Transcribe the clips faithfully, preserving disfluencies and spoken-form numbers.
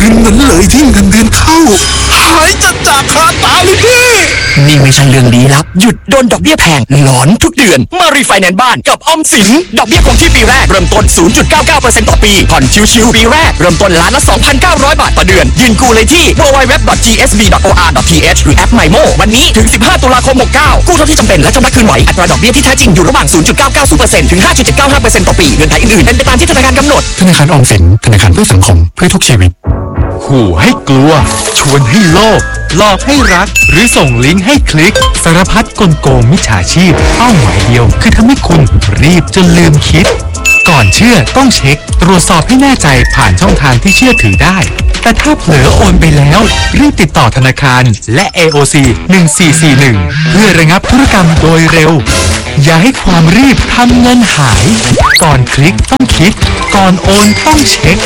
คืนนั้นเลยที่เงินเดือนเข้าหายจะจากคาตาเลยพี่นี่ไม่ใช่เรื่องลี้ลับหยุดโดนดอกเบี้ยแพงหลอนทุกเดือนมารีไฟแนนซ์บ้านกับออมสินดอกเบี้ยคงที่ปีแรกเริ่มต้น ศูนย์จุดเก้าเก้าเปอร์เซ็นต์ ต่อปีผ่อนชิวๆปีแรกเริ่มต้นล้านละ สองพันเก้าร้อย บาทต่อเดือนยืนกู้เลยที่ ดับเบิลยู ดับเบิลยู ดับเบิลยู ดอท จี เอส บี ดอท โอ อาร์ ดอท ที เอช หรือแอป ไมโม วันนี้ถึงสิบห้าตุลาคมหกเก้ากู้เท่าที่จำเป็นและชำระคืนไหวอัตราดอกเบี้ยที่แท้จริงอยู่ระหว่าง ศูนย์จุดเก้าเก้าศูนย์เปอร์เซ็นต์ ถึง ห้าจุดเจ็ดเก้าห้าเปอร์เซ็นต์ ต่อปีเงื่อนไขอื่นๆเป็นไปตามที่ธนาคารกำหนดธนาคารออมสินธนาคารเพื่อสังคมเพื่อทุกชีวิตขู่ให้กลัวชวนให้โลภหลอกให้รักหรือส่งลิงก์ให้คลิกสารพัดกลโกงมิจฉาชีพเป้าหมายเดียวคือทำให้คุณรีบจนลืมคิดก่อนเชื่อต้องเช็คตรวจสอบให้แน่ใจผ่านช่องทางที่เชื่อถือได้แต่ถ้าเผลอโอนไปแล้วรีบติดต่อธนาคารและ เอ โอ ซี หนึ่งสี่สี่หนึ่งเพื่อระงับธุรกรรมโดยเร็วอย่าให้ความรีบทำเงินหายก่อนคลิกต้องคิดก่อนโอนต้องเช็ค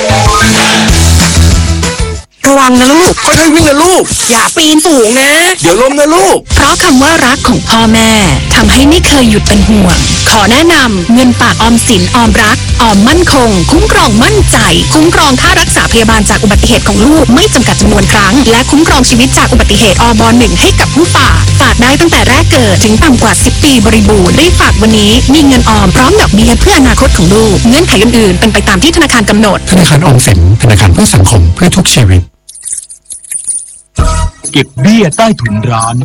ระวังนะลูกค่อยๆวิ่งนะลูกอย่าปีนสูงนะเดี๋ยวล้มนะลูกเพราะคำว่ารักของพ่อแม่ทำให้ไม่เคยหยุดเป็นห่วงขอแนะนำเงินฝากออมสินออมรักออมมั่นคงคุ้มครองมั่นใจคุ้มครองค่ารักษาพยาบาลจากอุบัติเหตุของลูกไม่จำกัดจำนวนครั้งและคุ้มครองชีวิตจากอุบัติเหตุอบหนึ่งให้กับผู้ฝากฝากได้ตั้งแต่แรกเกิดถึงต่ำกว่าสิบปีบริบูรณ์รีบฝากวันนี้มีเงินออมพร้อมดอกเบี้ยเพื่ออนาคตของลูกเงื่อนไขอื่นๆเป็นไปตามที่ธนาคารกำหนดธนาคารออมสินธนาคารเพื่อสังคมเพื่อทุกชีวิตเก็บเบี้ยใต้ถุนร้าน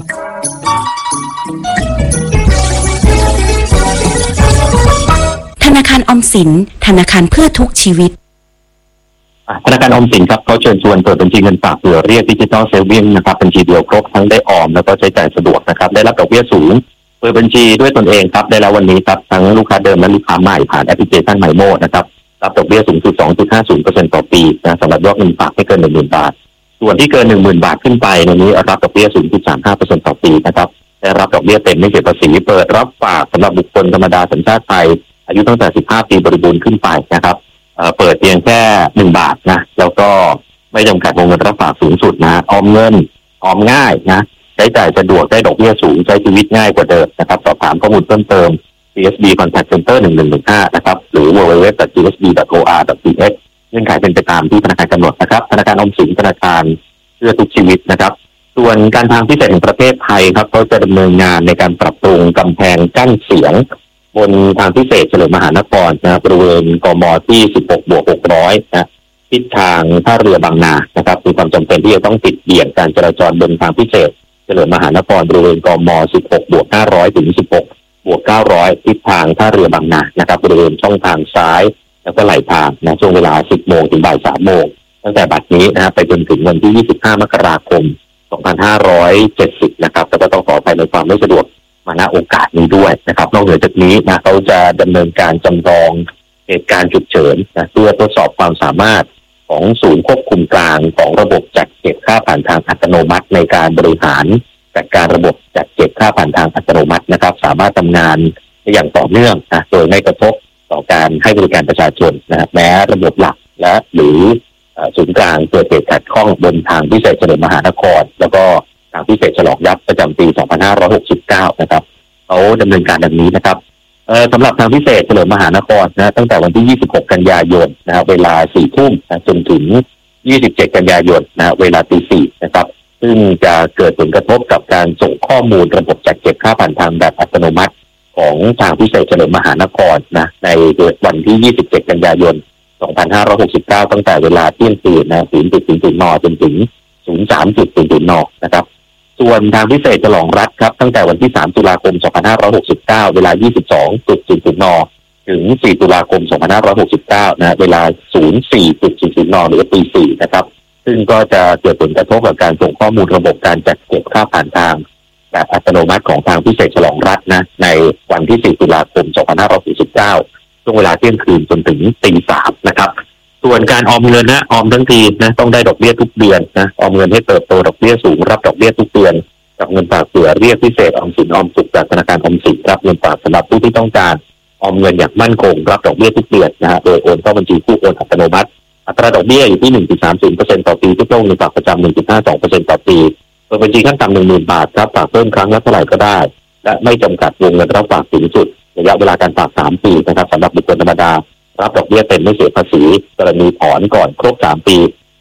ธนาคารออมสินธนาคารเพื่อทุกชีวิตธนาคารออมสินครับเขาเชิญชวนเปิดบัญชีเงินฝากเผื่อเรียกดิจิทัลเซฟวิ่งนะครับบัญชีเดียวครบทั้งได้ออมแล้วก็ใช้จ่ายสะดวกนะครับได้รับดอกเบี้ยสูงเปิดบัญชีด้วยตนเองครับได้แล้ววันนี้ครับทั้งลูกค้าเดิมและลูกค้าใหม่ผ่านแอปพลิเคชันไมโมนะครับรับดอกเบี้ยสูงสุด สองจุดห้าศูนย์เปอร์เซ็นต์ ต่อปีนะสำหรับยอดเงินฝากไม่เกิน หนึ่งหมื่น บาทส่วนที่เกิน หนึ่งหมื่น บาทขึ้นไปในนี้รับดอกเบี้ย ศูนย์จุดสามห้าเปอร์เซ็นต์ ต่อปีนะครับได้รับดอกเบี้ยเต็มไม่เสียภาษีเปิดรับฝากสำหรับบุคคลธรรมดาสัญชาติไทยอายุตั้งแต่สิบห้าปีบริบูรณ์ขึ้นไปนะครับเอ่อเปิดเพียงแค่หนึ่งบาทนะแล้วก็ไม่จำกัดวงเงินรับฝากสูงสุดนะออมเงินออมง่ายนะใช้จ่ายสะดวกได้ดอกเบี้ยสูงใช้ชีวิตง่ายกว่าเดิมนะครับสอบถามข้อมูลเพิ่มเติม ซี เอส บี Contact Center หนึ่งหนึ่งหนึ่งห้านะครับหรือ ดับเบิลยู ดับเบิลยู ดับเบิลยู ดอท จี เอส บี ดอท โอ อาร์ ดอท ที เอช เงื่อนไขเป็นไปตามที่ธนาคารกำหนดนะครับธนาคารออมสินธนาคารเพื่อทุกชีวิตนะครับส่วนการทางพิเศษแห่งประเทศไทยครับเขาจะดำเนินงานในการปรับปรุงกำแพงกั้นเสียงบนทางพิเศษเฉลิมมหานครนะบริเวณกมที่ สิบหกบวกหกร้อย นะทิศทางท่าเรือบางนานะครับมีความจำเป็นที่จะต้องติดเบี่ยงการจราจรบนทางพิเศษเฉลิมมหานครบริเวณกม สิบหกบวกห้าร้อย ถึง สิบหกบวกเก้าร้อย ทิศทางท่าเรือบางนานะครับบริเวณช่องทางซ้ายแล้วก็ไหลทางนะช่วงเวลา สิบโมงถึงบ่ายสามโมงตั้งแต่บัดนี้นะไปจนถึงวันที่ยี่สิบห้ามกราคมสองพันห้าร้อยเจ็ดสิบนะครับแล้วก็ต้องขออภัยในความไม่สะดวกมาณโอกาสนี้ด้วยนะครับนอกเหนือจากนี้นะเขาจะดำเนินการจำลองเหตุการณ์ฉุกเฉินนะเพื่อทดสอบความสามารถของศูนย์ควบคุมกลางของระบบจัดเก็บค่าผ่านทางอัตโนมัติในการบริหารจัดการระบบจัดเก็บค่าผ่านทางอัตโนมัตินะครับสามารถทำงานได้อย่างต่อเนื่องนะโดยไม่กระทบต่อการให้บริการประชาชนนะแม้ระบบหลักและหรือศูนย์กลางเกิดเหตุขัดข้องบนทางพิเศษเฉลิมมหานครแล้วก็ทางพิเศษฉลองยับประจำปี สองพันห้าร้อยหกสิบเก้า นะครับเขาดำเนินการดังนี้นะครับเอ่อสำหรับทางพิเศษเฉลิมมหานครนะตั้งแต่วันที่ยี่สิบหกกันยายนนะครับเวลา สี่ทุ่มนะจนถึงยี่สิบเจ็ดกันยายนนะเวลา ตี สี่นะครับซึ่งจะเกิดผลกระทบกับการส่งข้อมูลระบบจัดเก็บค่าผ่านทางแบบอัตโนมัติของทางพิเศษเฉลิมมหานครนะในวันที่ยี่สิบเจ็ดกันยายนสองพันห้าร้อยหกสิบเก้าตั้งแต่เวลาเที่ยงคืนนะศูนย์จุดศูนย์ศูนย์ นจนถึง ศูนย์สามจุดศูนย์ศูนย์ นนะครับส่วนทางพิเศษฉลองรัฐครับตั้งแต่วันที่สามตุลาคมสองพันห้าร้อยหกสิบเก้าเวลา ยี่สิบสองจุดศูนย์ศูนย์ นถึงสี่ตุลาคมสองพันห้าร้อยหกสิบเก้านะเวลา ศูนย์สี่จุดศูนย์ศูนย์ นหรือตี สี่นะครับซึ่งก็จะเกิดผลกระทบกับการส่งข้อมูลระบบการจัดเก็บค่าผ่านทางแบบอัตโนมัติของทางพิเศษฉลองรัฐนะในวันที่สี่ตุลาคมสองพันห้าร้อยหกสิบเก้าช่วงเวลาเที่ยงคืนจนถึงตี สามนะครับส่วนการออมเงินนะออมทั้งทีนะต้องได้ดอกเบี้ยทุกเดือนนะออมเงินให้เติบโตดอกเบี้ยสูงรับดอกเบี้ยทุกเดือนกับเงินฝากเผื่อเรียกพิเศษออมสินออมสุขจากธนาคารออมสินรับเงินฝากสำหรับผู้ที่ต้องการออมเงินอย่างมั่นคงรับดอกเบี้ยทุกเดือนนะฮะโดยโอนเข้าบัญชีผู้โอนอัตโนมัติอัตราดอกเบี้ยอยู่ที่ หนึ่งจุดสามศูนย์เปอร์เซ็นต์ ต่อปีทุกเงินฝากประจำ หนึ่งจุดห้าสองเปอร์เซ็นต์ ต่อปีเปิดบัญชีขั้นต่ำ หนึ่งหมื่น บาทครับฝากเพิ่มครั้งละเท่าไหร่ก็ได้และไม่จำกัดวงเงินรับฝากสูงสุดระยะเวลาการฝากสามปีนะครับสำหรับบุคคลธรรมดารับดอกเบี้ยเต็มไม่เสียภาษีกรณีถอนก่อนครบสามปี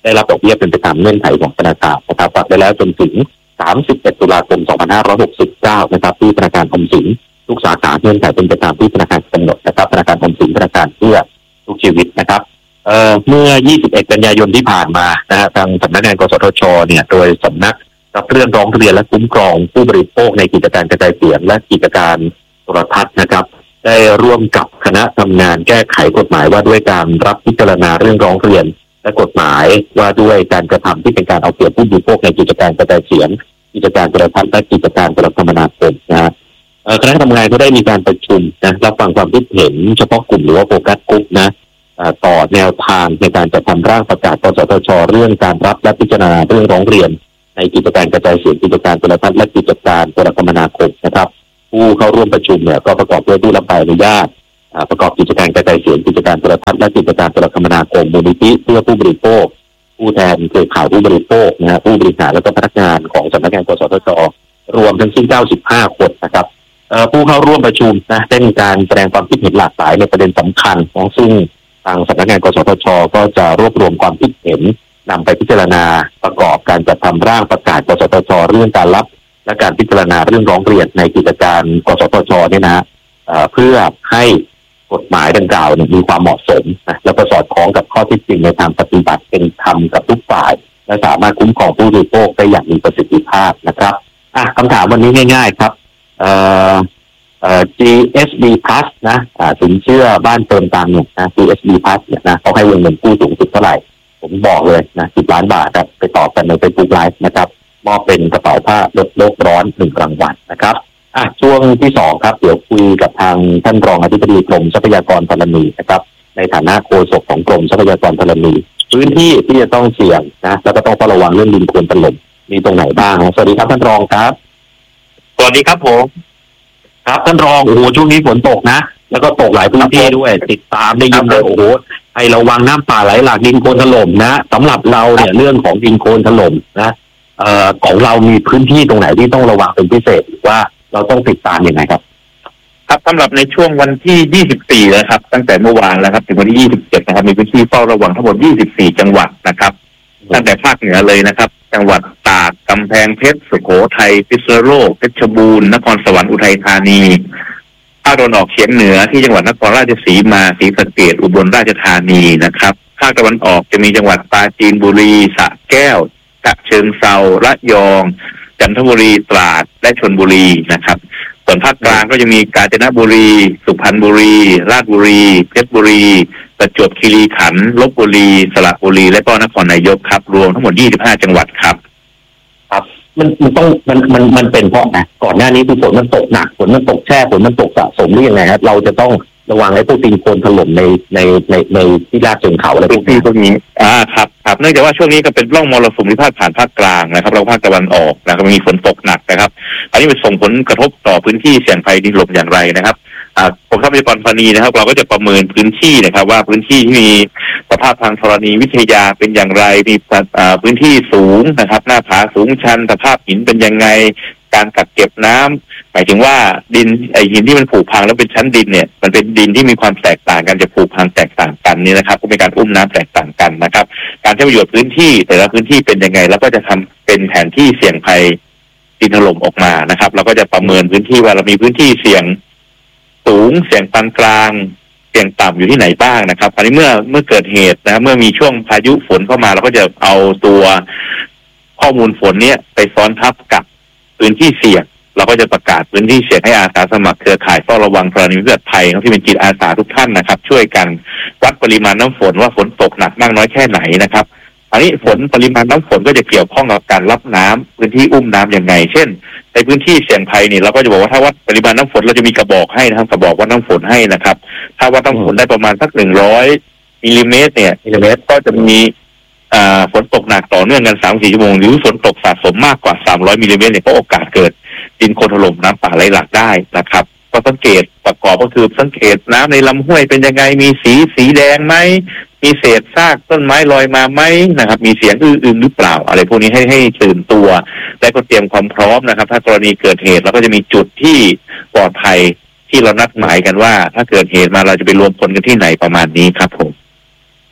ได้รับดอกเบี้ยเป็นไปตามเงื่อนไขของธนาคารนะครับฝากได้แล้วจนถึงสามสิบเอ็ดตุลาคมสองพันห้าร้อยหกสิบเก้านะครับที่ธนาคารออมสินทุกสาขาเงื่อนไขเป็นไปตามที่ธนาคารกำหนดนะครับธนาคารออมสินธนาคารเพื่อทุกชีวิตนะครับเอ่อเมื่อยี่สิบเอ็ดกันยายนที่ผ่านมานะฮะทางสำนักงานกสทชเนี่ยโดยสำนักรับเรื่องร้องเรียนและคุ้มครองผู้บริโภคในกิจการกระจายเสียงและกิจการโทรทัศน์นะครับได้ร่วมกับคณะทำงานแก้ไขกฎหมายว่าด้วยการรับพิจารณาเรื่องร้องเรียนและกฎหมายว่าด้วยการกระทำที่เป็นการเอาเปรียบผู้บริโภคในกิจการกระจายเสียงกิจการโทรทัศน์และกิจการโทรคมนาคมนะฮะคณะทำงานก็ได้มีการประชุมนะรับฟังความคิดเห็นเฉพาะกลุ่มหรือว่าโฟกัสกลุ่มนะต่อแนวทางในการจัดทำร่างประกาศกสทชเรื่องการรับและพิจารณาเรื่องร้องเรียนในกิจการกระจายเสียงกิจการโทรทัศน์และกิจการโทรคมนาคมนะครับผู้เข้าร่วมประชุมเนี่ยก็ประกอบด้วยผู้รับใบอนุญาตประกอบกิจการกระจายเสียงกิจการโทรทัศน์และกิจการโทรคมนาคมมูลนิธิเพื่อผู้บริโภคผู้แทนเครือข่ายผู้บริโภคนะฮะผู้บริหารและก็พนักงานของสำนักงานกสทชรวมทั้งสิ้นเก้าสิบห้าคนนะครับผู้เข้าร่วมประชุมนะได้มีการแสดงความคิดเห็นหลากหลายในประเด็นสำคัญของซึ่งทางสำนักงานกสทชก็จะรวบรวมความคิดเห็นนำไปพิจารณาประกอบการจัดทำร่างประกาศกสทชเรื่องการรับและการพิจารณาเรื่องร้องเรียนในกิจการกสทชเนี่ยนะเพื่อให้กฎหมายดังกล่าวมีความเหมาะสมนะและประสอดคล้องกับข้อเท็จจริงในทางปฏิบัติเป็นธรรมกับทุกฝ่ายและสามารถคุ้มครองผู้บริโภคได้อย่างมีประสิทธิภาพนะครับอ่ะคำถามวันนี้ง่ายๆครับเอ่อเอ่อ จี เอส บี Plus นะอ่าสินเชื่อบ้านเติมตังค์เนี่ยนะ จี เอส บี Plus เนี่ยนะเขาให้วงเงินกู้สูงสุดเท่าไหร่ผมบอกเลยนะสิบล้านบาทครับไปตอบกันใน Facebook Live นะครับมอบเป็นกระเป๋าผ้าลดโลกร้อนหนึ่งรางวัลนะครับอ่ะช่วงที่สองครับเดี๋ยวคุยกับทางท่านรองอธิบดีกรมทรัพยากรธรณีนะครับในฐานะโฆษกของกรมทรัพยากรธรณีพื้นที่ที่จะต้องเสี่ยงนะแล้วก็ต้องเฝ้าระวังเรื่องดินโคลนถล่มมีตรงไหนบ้างสวัสดีครับท่านรองครับสวัสดีครับผมครับท่านรองโอ้โหช่วงนี้ฝนตกนะแล้วก็ตกหลายพื้นที่ด้วยติดตามได้ยินเลยโอ้โหให้ระวังน้ำป่าไหลหลากดินโคลนถล่มนะสำหรับเราเนี่ยเรื่องของดินโคลนถล่มนะเอ่อของเรามีพื้นที่ตรงไหนที่ต้องระวังเป็นพิเศษหรือว่าเราต้องติดตามยังไงครับครับสำหรับในช่วงวันที่ยี่สิบสี่นะครับตั้งแต่เมื่อวานแล้วครับถึงวันที่ยี่สิบเจ็ดนะครับมีพื้นที่เฝ้าระวังทั้งหมดยี่สิบสี่จังหวัดนะครับตั้งแต่ภาคเหนือเลยนะครับจังหวัดตากกำแพงเพชรสุโขทัยพิษณุโลกเพชรบูรณ์นครสวรรค์อุทัยธานีภาคตะวันออกเฉียงเหนือที่จังหวัดนครราชสีมาศรีสะเกษอุบลราชธานีนะครับภาคตะวันออกจะมีจังหวัดปราจีนบุรีสระแก้วฉะเชิงเทราระยองจันทบุรีตราดและชลบุรีนะครับส่วนภาคกลางก็จะมีกาญจนบุรีสุพรรณบุรีราชบุรีเพชรบุรีประจวบคีรีขันธ์ลพบุรีสระบุรีและก็นครนายกครับรวมทั้งหมดยี่สิบห้าจังหวัดครับครับมันมันต้องมันมันมันเป็นเพราะนะก่อนหน้านี้คือฝนมันตกหนักฝนมันตกแช่ฝนมันตกสะสมหรือยังไงครับเราจะต้องระวังไอ้พวกดินโคลนถล่มในในในในที่ลาดเชิงเขาอะไรพวกนี้พวกนี้อ่าครับครับเนื่องจากว่าช่วงนี้ก็เป็นร่องมรสุมที่พาดผ่านภาคกลางนะครับเราภาคตะวันออกนะครับมีฝนตกหนักนะครับอันนี้มันส่งผลกระทบต่อพื้นที่เสี่ยงภัยดินถล่มอย่างไรนะครับอ่ากรมทรัพยากรธรณีนะครับเราก็จะประเมินพื้นที่นะครับว่าพื้นที่ที่มีสภาพทางธรณีวิทยาเป็นอย่างไรมีอ่าพื้นที่สูงนะครับหน้าผาสูงชันสภาพหินเป็นยังไงการกักเก็บน้ำหมายถึงว่าดินไอหินที่มันผุพังแล้วเป็นชั้นดินเนี่ยมันเป็นดินที่มีความแตกต่างกันจะผุพังแตกต่างกันนี่นะครับก็เป็นการอุ้มน้ำแตกต่างกันนะครับการใช้ประโยชน์พื้นที่แต่ละพื้นที่เป็นยังไงแล้วก็จะทำเป็นแผนที่เสี่ยงภัยดินถล่มออกมานะครับเราก็จะประเมินพื้นที่ว่าเรามีพื้นที่เสี่ยงสูงเสี่ยงปานกลางเสี่ยงต่ำอยู่ที่ไหนบ้างนะครับอันนี้เมื่อเมื่อเกิดเหตุนะเมื่อมีช่วงพายุฝนเข้ามาเราก็จะเอาตัวข้อมูลฝนเนี้ยไปซ้อนทับกับพื้นที่เสี่ยงเราก็จะประกาศพื้นที่เสี่ยงให้อาสาสมัครเครือข่ายเฝ้าระวังธรณีวิบัติภัยที่เป็นจิตอาสาทุกท่านนะครับช่วยกันวัดปริมาณน้ำฝนว่าฝนตกหนักมากน้อยแค่ไหนนะครับอันนี้ฝนปริมาณน้ำฝนก็จะเกี่ยวข้องกับการรับน้ำพื้นที่อุ้มน้ำยังไงเช่นในพื้นที่เสี่ยงภัยนี่เราก็จะบอกว่าถ้าวัดปริมาณน้ำฝนเราจะมีกระบอกให้นะครับกระบอกวัดน้ำฝนให้นะครับถ้าวัดน้ำฝนได้ประมาณสักหนึ่งร้อยมิลลิเมตรเนี่ยมิลลิเมตรก็จะมีฝนตกหนักต่อเนื่องกัน สามถึงสี่ ชั่วโมงหรือฝนตกสะสมมากกว่าสามร้อยมิลลิเมตรเนี่ยก็โอกาสเกิดดินโคลนถล่มน้ำป่าไหลหลากได้นะครับก็สังเกตประกอบก็คือสังเกตน้ำในลำห้วยเป็นยังไงมีสีสีแดงไหมมีเศษซากต้นไม้ลอยมาไหมนะครับมีเสียงอื้อๆหรือเปล่าอะไรพวกนี้ให้ให้ตื่นตัวและก็เตรียมความพร้อมนะครับถ้ากรณีเกิดเหตุเราก็จะมีจุดที่ปลอดภัยที่เรานัดหมายกันว่าถ้าเกิดเหตุมาเราจะไปรวมพลกันที่ไหนประมาณนี้ครับผม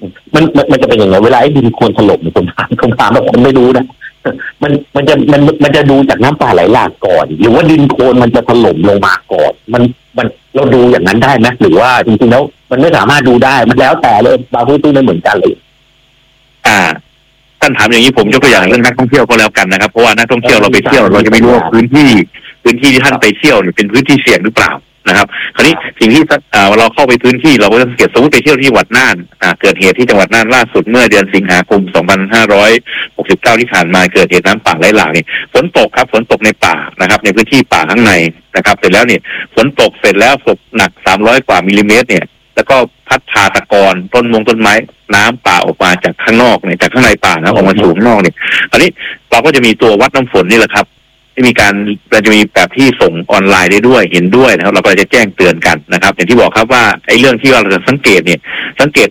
มันมันมันจะเป็นอย่างไรเวลาไอ้ดินโคลนถล่มเนี่ยผมถามผมถามแบบผมไม่รู้นะมันมันจะมันมันจะดูจากน้ำป่าไหลหลากก่อน หรือว่าดินโคลนมันจะถล่มลงมาก่อนมันมันเราดูอย่างนั้นได้ไหมหรือว่าจริงๆแล้วมันไม่สามารถดูได้มันแล้วแต่เลยบางพื้นที่ไม่เหมือนกันเลยอ่าท่านถามอย่างนี้ผมยกตัวอย่างเรื่องนักท่องเที่ยวก็แล้วกันนะครับเพราะว่านักท่องเที่ยวเราไปเที่ยวเราจะไม่รู้ว่าพื้นที่พื้นที่ที่ท่านไปเที่ยวเนี่ยเป็นพื้นที่เสี่ยงหรือเปล่านะครับคราวนี้สิ่งที่เราเข้าไปพื้นที่เราก็จะสังเกตสมมติไปเที่ยวที่จังหวัดน่านเกิดเหตุที่จังหวัดน่านล่าสุดเมื่อเดือนสิงหาคมสองพันห้าร้อยหกสิบเก้าที่ผ่านมาเกิดเหตุน้ำป่าไหลหลากนี่ฝนตกครับฝนตกในป่านะครับในพื้นที่ป่าข้างในนะครับเสร็จแล้วเนี่ยฝนตกเสร็จแล้วตกหนักสามร้อยกว่ามิลลิเมตรเนี่ยแล้วก็พัดพาตะกอนต้นมงต้นไม้น้ำป่าออกมาจากข้างนอกเนี่ยจากข้างในป่านะออกมาสู่ข้างนอกเนี่ยอันนี้เราก็จะมีตัววัดน้ำฝนนี่แหละครับที่มีการเราจะมีแบบที่ส่งออนไลน์ได้ด้วยเห็นด้วยนะครับเราก็จะแจ้งเตือนกันนะครับอย่างที่บอกครับว่าไอ้เรื่องที่เราจะสังเกตเนี่ยสังเกต